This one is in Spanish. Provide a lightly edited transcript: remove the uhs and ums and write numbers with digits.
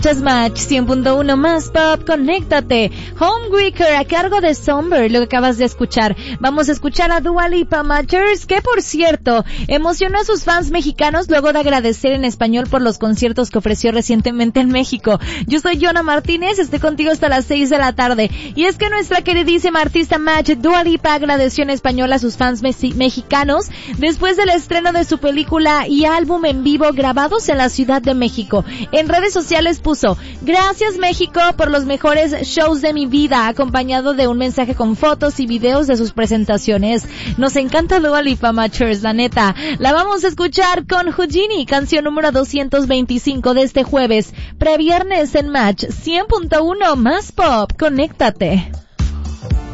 Match 100.1 más pop, conéctate. Homewrecker a cargo de Somber, lo que acabas de escuchar. Vamos a escuchar a Dua Lipa Matchers, que por cierto, emocionó a sus fans mexicanos luego de agradecer en español por los conciertos que ofreció recientemente en México. Yo soy Yona Martínez, estoy contigo hasta las 6 de la tarde. Y es que nuestra queridísima artista Match, Dua Lipa, agradeció en español a sus fans mexicanos después del estreno de su película y álbum en vivo grabados en la Ciudad de México. En redes sociales puso: gracias México por los mejores shows de mi vida, acompañado de un mensaje con fotos y videos de sus presentaciones. Nos encanta Dua Lipa Matchers, la neta. La vamos a escuchar con Houdini, canción número 225 de este jueves, previernes en Match 100.1 más pop. Conéctate.